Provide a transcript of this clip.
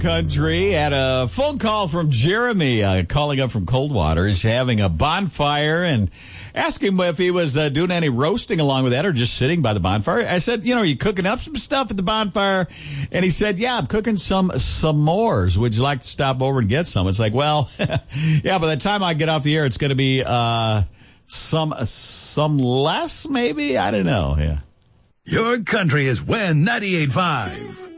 Country. Had a phone call from Jeremy calling up from Coldwater. He's having a bonfire and asked him if he was doing any roasting along with that or just sitting by the bonfire. I said, are you cooking up some stuff at the bonfire? And he said, yeah, I'm cooking some s'mores. Would you like to stop over and get some? It's like, well, yeah, by the time I get off the air, it's going to be some less maybe. I don't know. Yeah. Your country is WIN 98.5.